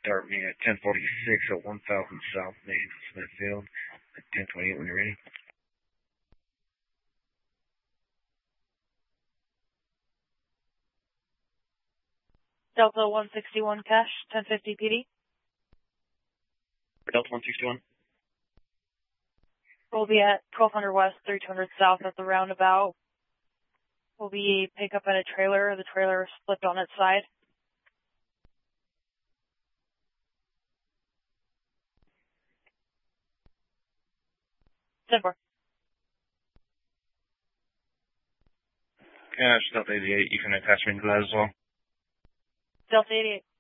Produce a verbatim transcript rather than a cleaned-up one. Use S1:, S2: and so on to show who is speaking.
S1: start me at ten forty-six at one thousand South Main, Smithfield, at ten twenty-eight when you're ready.
S2: Delta one sixty-one cash, ten fifty P D.
S1: For Delta one sixty-one.
S2: We'll be at twelve hundred West, three two hundred South at the roundabout. We'll be pick up at a trailer. The trailer slipped on its side. ten four.
S1: Cash, Delta eighty-eight, you can attach me to that as well.
S2: Delta eighty-eight.